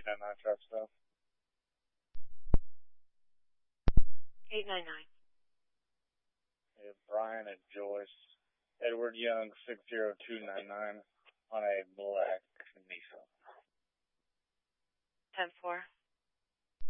899 truck stuff. 899. Yeah, Brian and Joyce. Edward Young, 60299 on a black Nissan. 10-4.